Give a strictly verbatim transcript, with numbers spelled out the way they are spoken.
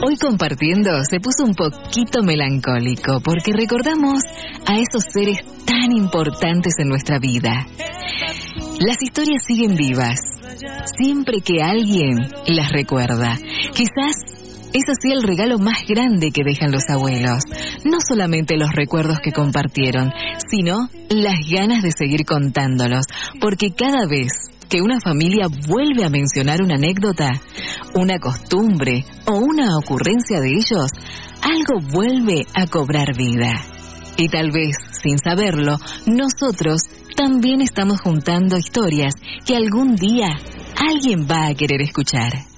Hoy compartiendo se puso un poquito melancólico porque recordamos a esos seres tan importantes en nuestra vida. Las historias siguen vivas, siempre que alguien las recuerda. Quizás es así el regalo más grande que dejan los abuelos. No solamente los recuerdos que compartieron, sino las ganas de seguir contándolos, porque cada vez que una familia vuelve a mencionar una anécdota, una costumbre o una ocurrencia de ellos, algo vuelve a cobrar vida. Y tal vez, sin saberlo, nosotros también estamos juntando historias que algún día alguien va a querer escuchar.